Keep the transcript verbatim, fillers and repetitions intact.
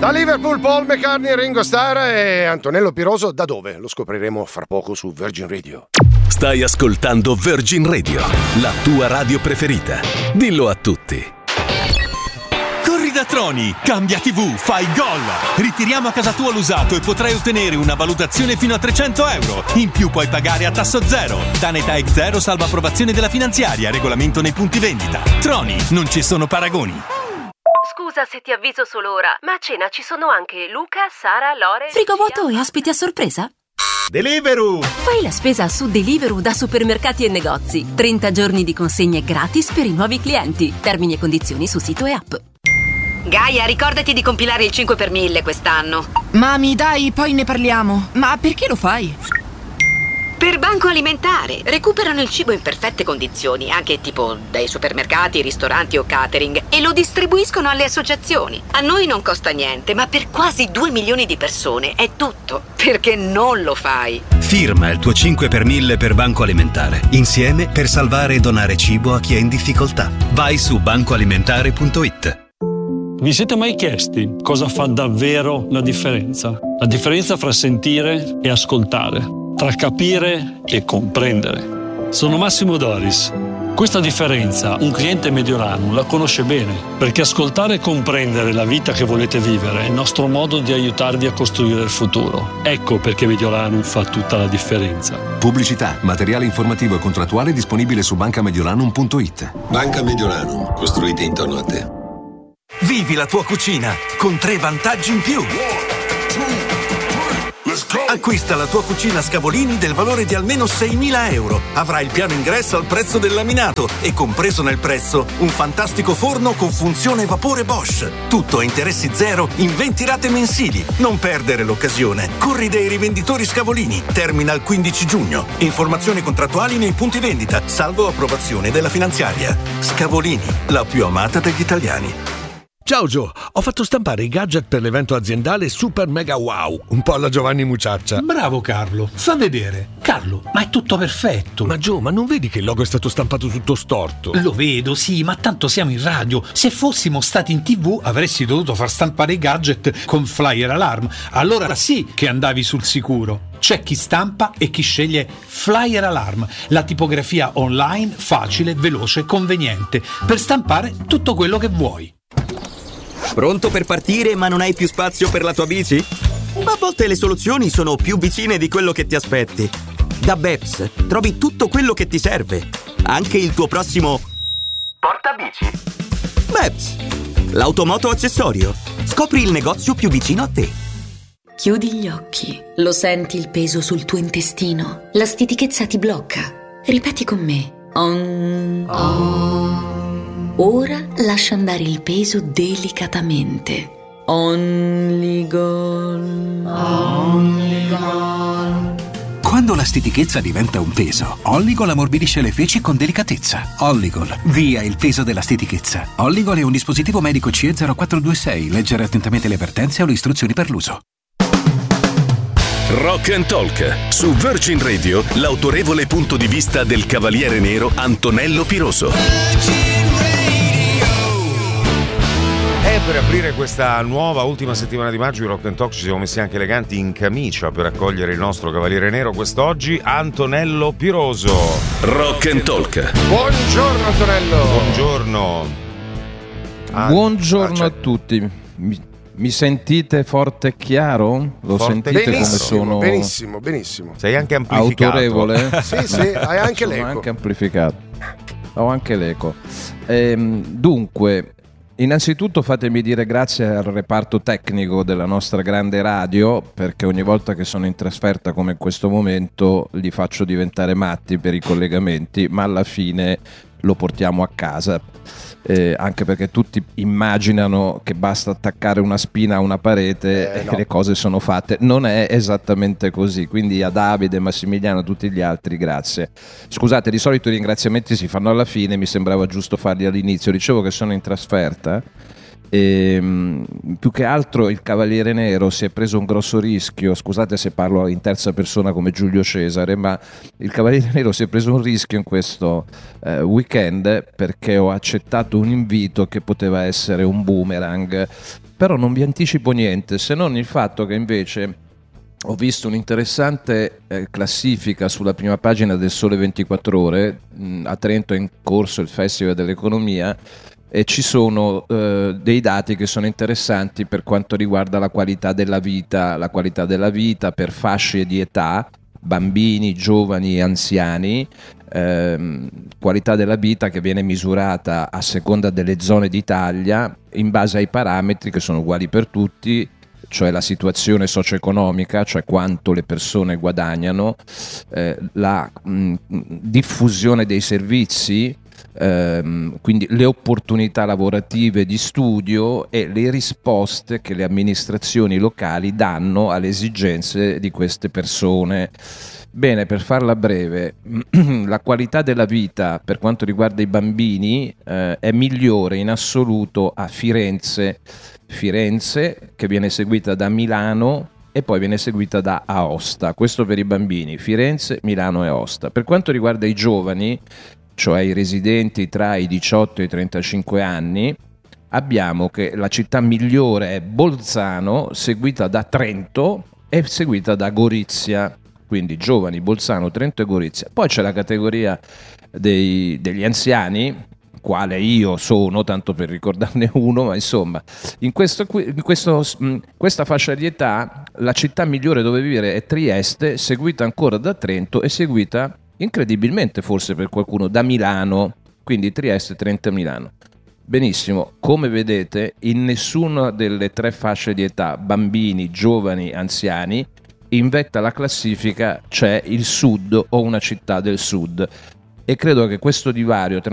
Da Liverpool Paul McCartney, Ringo Starr e Antonello Piroso. Da dove? Lo scopriremo fra poco su Virgin Radio. Stai ascoltando Virgin Radio, la tua radio preferita. Dillo a tutti. Corri da Troni, cambia tivù, fai gol. Ritiriamo a casa tua l'usato e potrai ottenere una valutazione fino a trecento euro. In più puoi pagare a tasso zero. Tanetech zero, salva approvazione della finanziaria, regolamento nei punti vendita. Troni, non ci sono paragoni. Scusa se ti avviso solo ora, ma a cena ci sono anche Luca, Sara, Lore... Frigo vuoto e ospiti a sorpresa? Deliveroo! Fai la spesa su Deliveroo da supermercati e negozi. trenta giorni di consegne gratis per i nuovi clienti. Termini e condizioni su sito e app. Gaia, ricordati di compilare il cinque per mille quest'anno. Mami, dai, poi ne parliamo. Ma perché lo fai? Per Banco Alimentare. Recuperano il cibo in perfette condizioni, anche tipo dai supermercati, ristoranti o catering, e lo distribuiscono alle associazioni. A noi non costa niente, ma per quasi due milioni di persone è tutto. Perché non lo fai? Firma il tuo cinque per mille per Banco Alimentare. Insieme per salvare e donare cibo a chi è in difficoltà. Vai su banco alimentare punto it. Vi siete mai chiesti cosa fa davvero la differenza? La differenza fra sentire e ascoltare, tra capire e comprendere. Sono Massimo Doris. Questa differenza un cliente Mediolanum la conosce bene, perché ascoltare e comprendere la vita che volete vivere è il nostro modo di aiutarvi a costruire il futuro. Ecco perché Mediolanum fa tutta la differenza. Pubblicità, materiale informativo e contrattuale disponibile su banca mediolanum punto it. Banca Mediolanum, costruite intorno a te. Vivi la tua cucina con tre vantaggi in più. Acquista la tua cucina Scavolini del valore di almeno seimila euro. Avrai il piano ingresso al prezzo del laminato e compreso nel prezzo un fantastico forno con funzione vapore Bosch. Tutto a interessi zero in venti rate mensili. Non perdere l'occasione. Corri dai rivenditori Scavolini. Termina il quindici giugno. Informazioni contrattuali nei punti vendita, salvo approvazione della finanziaria. Scavolini, la più amata degli italiani. Ciao Gio, ho fatto stampare i gadget per l'evento aziendale Super Mega Wow, un po' alla Giovanni Mucciaccia. Bravo Carlo, fa vedere. Carlo, ma è tutto perfetto. Ma Gio, ma non vedi che il logo è stato stampato tutto storto? Lo vedo, sì, ma tanto siamo in radio. Se fossimo stati in tv avresti dovuto far stampare i gadget con Flyer Alarm. Allora sì che andavi sul sicuro. C'è chi stampa e chi sceglie Flyer Alarm, la tipografia online facile, veloce e conveniente per stampare tutto quello che vuoi. Pronto per partire ma non hai più spazio per la tua bici? Ma a volte le soluzioni sono più vicine di quello che ti aspetti. Da Beps trovi tutto quello che ti serve, anche il tuo prossimo portabici. Beps, l'automoto accessorio. Scopri il negozio più vicino a te. Chiudi gli occhi. Lo senti il peso sul tuo intestino? La stitichezza ti blocca. Ripeti con me. On. On. Ora lascia andare il peso delicatamente. Only gone. Only gone. Quando la stitichezza diventa un peso, Olligol ammorbidisce le feci con delicatezza. Olligol, via il peso della stitichezza. Olligol è un dispositivo medico C E zero quattro due sei. Leggere attentamente le avvertenze o le istruzioni per l'uso. Rock and Talk. Su Virgin Radio, l'autorevole punto di vista del Cavaliere Nero Antonello Piroso. E per aprire questa nuova ultima settimana di maggio di Rock and Talk ci siamo messi anche eleganti in camicia per accogliere il nostro Cavaliere Nero quest'oggi, Antonello Piroso. Rock and Talk. Buongiorno Antonello. Buongiorno. Ah, Buongiorno ah, cioè... a tutti. Mi, mi sentite forte e chiaro? Lo forte sentite benissimo, come sono? Benissimo, benissimo. Sei anche amplificato. Autorevole? Sì, sì, hai anche sono l'eco. anche amplificato. Ho anche l'eco. Ehm, dunque, innanzitutto fatemi dire grazie al reparto tecnico della nostra grande radio, perché ogni volta che sono in trasferta come in questo momento li faccio diventare matti per i collegamenti, ma alla fine lo portiamo a casa, eh, anche perché tutti immaginano che basta attaccare una spina a una parete eh, e no. le cose sono fatte. Non è esattamente così, quindi a Davide, Massimiliano, a tutti gli altri grazie. Scusate, di solito i ringraziamenti si fanno alla fine, mi sembrava giusto farli all'inizio. Dicevo che sono in trasferta E, più che altro il Cavaliere Nero si è preso un grosso rischio, scusate se parlo in terza persona come Giulio Cesare, ma il Cavaliere Nero si è preso un rischio in questo eh, weekend, perché ho accettato un invito che poteva essere un boomerang, però non vi anticipo niente, se non il fatto che invece ho visto un'interessante eh, classifica sulla prima pagina del Sole ventiquattro Ore. Mh, a Trento è in corso il Festival dell'Economia e ci sono eh, dei dati che sono interessanti per quanto riguarda la qualità della vita, la qualità della vita per fasce di età, bambini, giovani e anziani, ehm, qualità della vita che viene misurata a seconda delle zone d'Italia in base ai parametri che sono uguali per tutti, cioè la situazione socio-economica, cioè quanto le persone guadagnano, eh, la mh, diffusione dei servizi, ehm, quindi le opportunità lavorative di studio e le risposte che le amministrazioni locali danno alle esigenze di queste persone. Bene, per farla breve, la qualità della vita per quanto riguarda i bambini eh, è migliore in assoluto a Firenze, Firenze che viene seguita da Milano e poi viene seguita da Aosta. Questo per i bambini, Firenze, Milano e Aosta. Per quanto riguarda i giovani, cioè i residenti tra i diciotto e i trentacinque anni, abbiamo che la città migliore è Bolzano, seguita da Trento e seguita da Gorizia. Quindi giovani, Bolzano, Trento e Gorizia. Poi c'è la categoria dei, degli anziani, quale io sono, tanto per ricordarne uno, ma insomma, in, questo, in questo, questa fascia di età la città migliore dove vivere è Trieste, seguita ancora da Trento e seguita, incredibilmente forse per qualcuno, da Milano, quindi Trieste, Trento e Milano. Benissimo, come vedete in nessuna delle tre fasce di età, bambini, giovani, anziani, in vetta alla classifica c'è il sud o una città del sud. E credo che questo divario tra